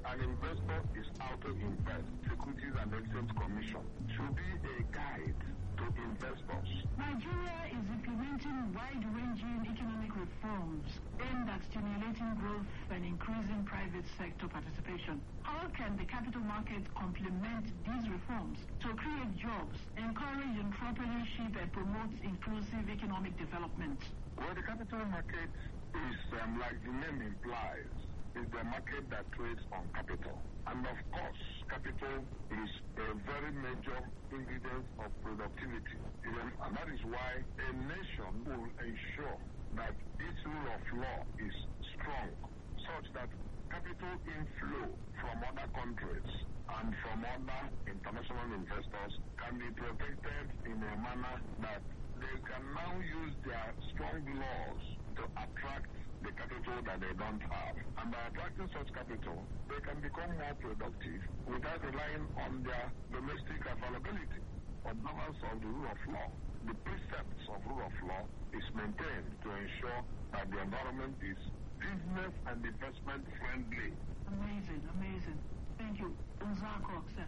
an investor is out to invest, Securities and Exchange Commission should be a guide to investors. Nigeria is implementing wide-ranging economic reforms aimed at stimulating growth and increasing private sector participation. How can the capital market complement these reforms to create jobs, encourage entrepreneurship, and promote inclusive economic development? Well, the capital market is, like the name implies, is the market that trades on capital. And of course, capital is a very major ingredient of productivity. And that is why a nation will ensure that its rule of law is strong, such that capital inflow from other countries and from other international investors can be protected in a manner that they can now use their strong laws to attract the capital that they don't have. And by attracting such capital, they can become more productive without relying on their domestic availability. Observance of the rule of law, the precepts of rule of law is maintained to ensure that the environment is business and investment friendly. Amazing, amazing. Thank you. Unzako, sir.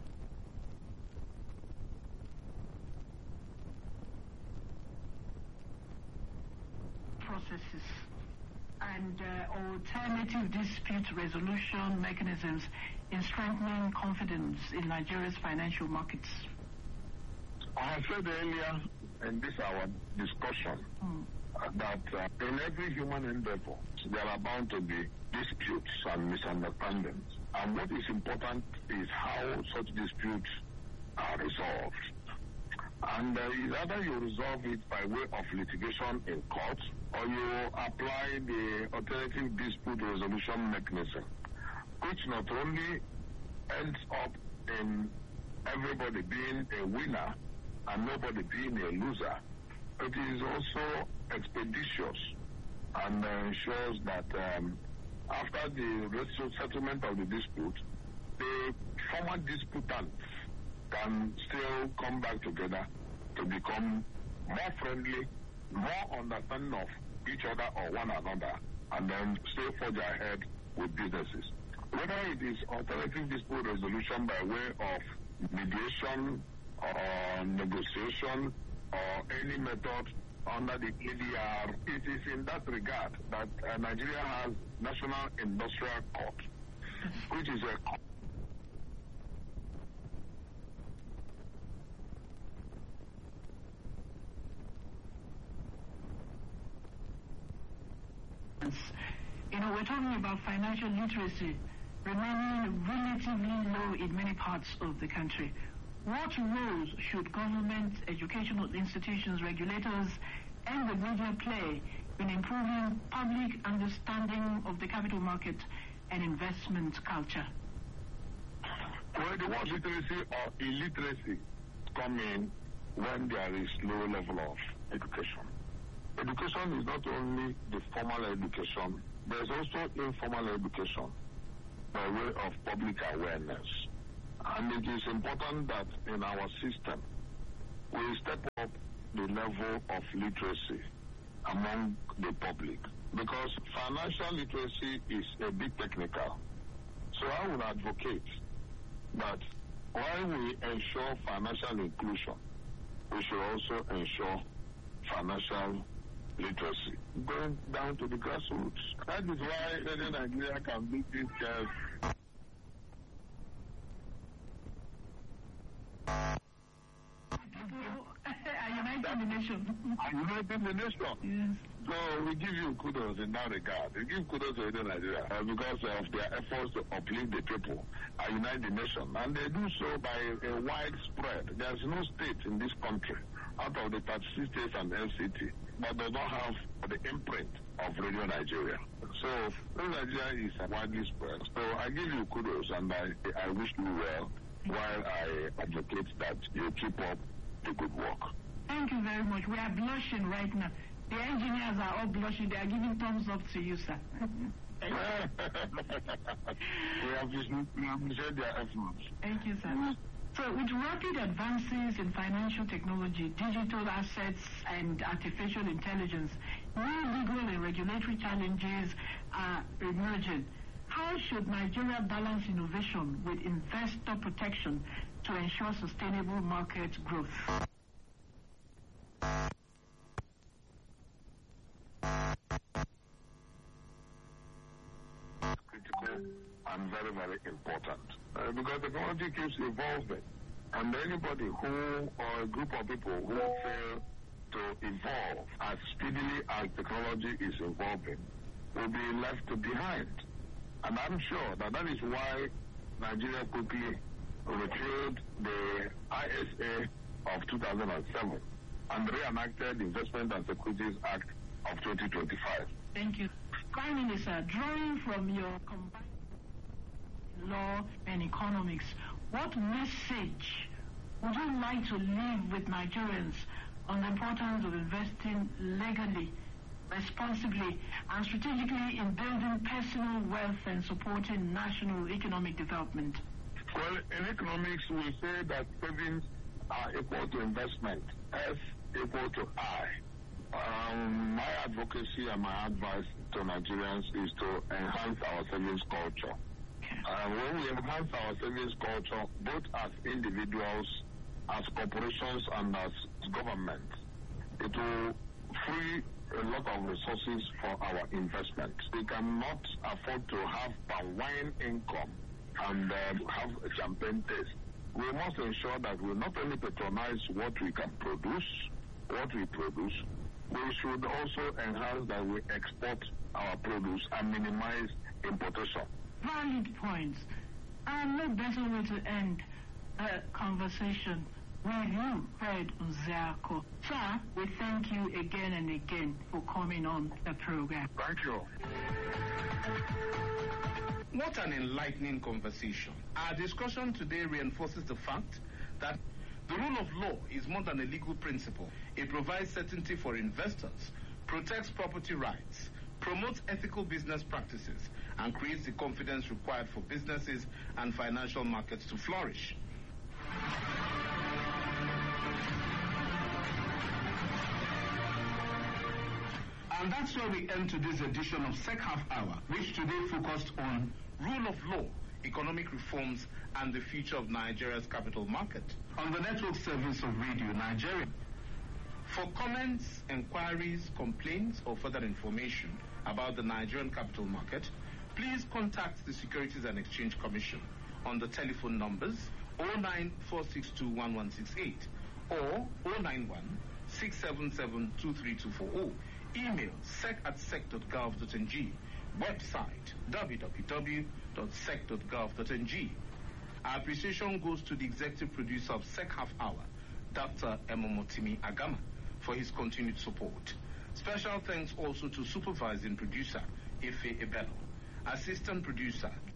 Processes and alternative dispute resolution mechanisms in strengthening confidence in Nigeria's financial markets. I said earlier in this our discussion that in every human endeavor, there are bound to be disputes and misunderstandings. And what is important is how such disputes are resolved. And either you resolve it by way of litigation in court, or you apply the alternative dispute resolution mechanism, which not only ends up in everybody being a winner and nobody being a loser, it is also expeditious and ensures that after the settlement of the dispute, the former disputants can still come back together to become more friendly, more understanding of each other or one another, and then still forge ahead with businesses. Whether it is alternative dispute resolution by way of mediation or negotiation or any method under the ADR, it is in that regard that Nigeria has National Industrial Court, which is a we're talking about financial literacy remaining relatively low in many parts of the country. What roles should government, educational institutions, regulators, and the media play in improving public understanding of the capital market and investment culture? Well, the word literacy or illiteracy come in when there is low level of education. Education is not only the formal education, there's also informal education by way of public awareness. And it is important that in our system, we step up the level of literacy among the public, because financial literacy is a bit technical. So I would advocate that while we ensure financial inclusion, we should also ensure financial literacy, going down to the grassroots. That is why Radio Nigeria can beat these guys. Uniting the nation. Uniting the nation. Yes. So we give you kudos in that regard. We give kudos to Radio Nigeria because of their efforts to uplift the people and unite the nation. And they do so by a widespread. There's no state in this country out of the 36 states and LCT that does not have the imprint of Radio Nigeria. So Radio Nigeria is widely spread. So I give you kudos and I wish you well while I advocate that you keep up the good work. Thank you very much. We are blushing right now. The engineers are all blushing. They are giving thumbs up to you, sir. We have shared their efforts. Thank you, sir. So with rapid advances in financial technology, digital assets, and artificial intelligence, new legal and regulatory challenges are emerging. How should Nigeria balance innovation with investor protection to ensure sustainable market growth? Critical and very, very important because technology keeps evolving, and anybody who or a group of people who fail to evolve as speedily as technology is evolving will be left behind. And I'm sure that is why Nigeria quickly repealed the ISA of 2007 and reenacted the Investment and Securities Act of 2025. Thank you. Prime Minister, drawing from your combined law and economics, what message would you like to leave with Nigerians on the importance of investing legally, responsibly, and strategically in building personal wealth and supporting national economic development? Well, in economics, we say that savings are equal to investment, S equal to I. My advocacy and my advice to Nigerians is to enhance our savings culture. When we enhance our savings culture, both as individuals, as corporations, and as governments, it will free a lot of resources for our investments. We cannot afford to have palm wine income and have a champagne taste. We must ensure that we not only patronize what we can produce, what we produce, we should also enhance that we export our produce and minimize importation. Valid points. And no better way to end a conversation with you, Fred Uziako. Sir, we thank you again and again for coming on the program. Thank you. What an enlightening conversation. Our discussion today reinforces the fact that the rule of law is more than a legal principle. It provides certainty for investors, protects property rights, promotes ethical business practices, and creates the confidence required for businesses and financial markets to flourish. And that's where we end today's edition of SEC Half Hour, which today focused on rule of law, economic reforms, and the future of Nigeria's capital market on the network service of Radio Nigeria. For comments, inquiries, complaints, or further information about the Nigerian capital market, please contact the Securities and Exchange Commission on the telephone numbers 094621168 or 091-677-23240. Email sec@sec.gov.ng. Website www.sec.gov.ng. Our appreciation goes to the executive producer of SEC Half Hour, Dr. Emomotimi Agama, for his continued support. Special thanks also to supervising producer Ife Ebelo, assistant producer